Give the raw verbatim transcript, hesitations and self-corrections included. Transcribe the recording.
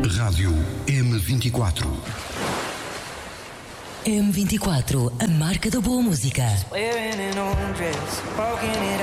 Rádio M vinte e quatro. M vinte e quatro, a marca da boa música. Wearing an old dress, walking it